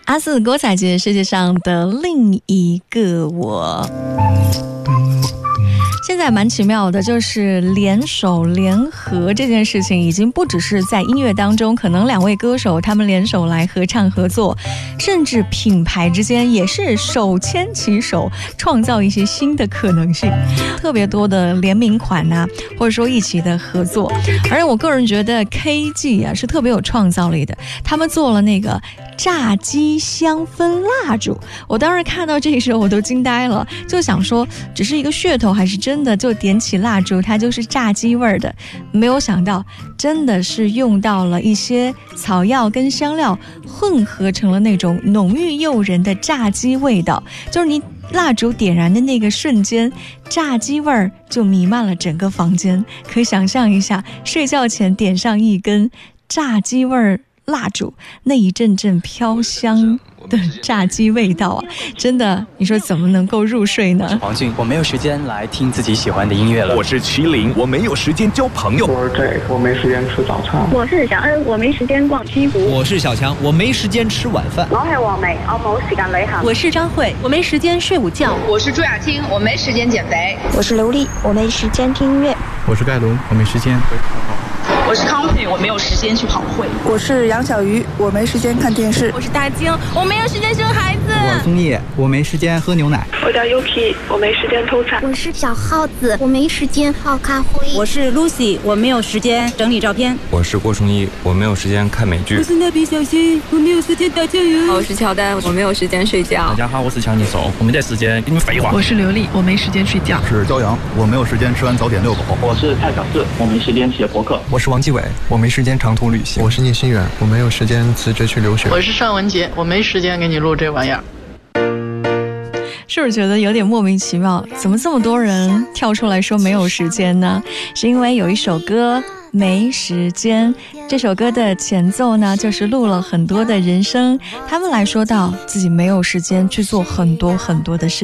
阿四郭采洁，世界上的另一个我。现在蛮奇妙的，就是联手联合这件事情已经不只是在音乐当中，可能两位歌手他们联手来合唱合作，甚至品牌之间也是手牵起手创造一些新的可能性，特别多的联名款啊，或者说一起的合作。而我个人觉得 KG 啊是特别有创造力的，他们做了那个炸鸡香氛蜡烛，我当时看到这个时候我都惊呆了，就想说只是一个噱头还是真的就点起蜡烛它就是炸鸡味的，没有想到真的是用到了一些草药跟香料混合成了那种浓郁诱人的炸鸡味道，就是你蜡烛点燃的那个瞬间，炸鸡味儿就弥漫了整个房间。可以想象一下，睡觉前点上一根炸鸡味儿蜡烛，那一阵阵飘香的炸鸡味道啊，真的，你说怎么能够入睡呢？ 黄俊，我没有时间来听自己喜欢的音乐了。 我是麒麟，我没有时间交朋友。 我是 J， 我没时间吃早餐。 我是小恩，我没时间逛西湖。 我是小强，我没时间吃晚饭。 我是王梅，我冇时间旅行。 我是张慧，我没时间睡午觉。 我是朱雅青，我没时间减肥。 我是刘丽，我没时间听音乐。 我是盖伦，我没时间。 我是康平，我没有时间去跑会。 我是杨小鱼，我没时间看电视。 我是大晶，我没有时间生孩子。 我是枫叶，我没时间喝牛奶。 我叫 Yuki， 我没时间偷菜。 我是小耗子，我没时间泡咖啡。 我是 Lucy， 我没有时间整理照片。 我是郭崇义，我没有时间看美剧。 我是蜡笔小新，我没有时间打酱油。 我是乔丹，我没有时间睡觉。 大家好，我是强尼手，我没得时间跟你们废话。 我是刘丽，我没时间睡觉。 我是骄阳，我没有时间吃完早点遛狗。 我是蔡小四，我没时间写博客。 我是王继伟，我没时间长途旅行。 我是聂心远，我没有时间辞职去留学。 我是尚文杰，我没时间给你录这玩意儿。 是不是觉得有点莫名其妙？怎么这么多人跳出来说没有时间呢？是因为有一首歌没时间，这首歌的前奏呢，就是录了很多的人声，他们来说到自己没有时间去做很多很多的事。